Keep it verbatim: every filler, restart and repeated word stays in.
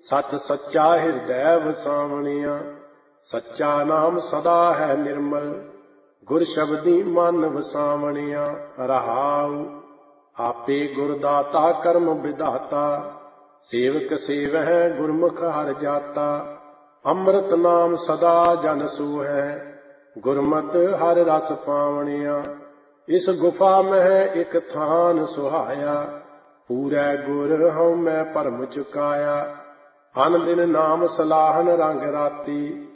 सच सच्चा हृदय वसावणिया, सच्चा नाम सदा है निर्मल। गुर शब्दी मन वसावणिया, रहाऊ आपे गुरदाता कर्म विधाता। सेवक सेवह गुरमुख हर जाता, अमृत नाम सदा जन सूहै। गुरमत हर रस पावणिया, इस गुफा में एक थान सुहाया। पूरै गुर हऊँ मैं भरम चुकाया, अन दिन नाम सलाहन रंग राती।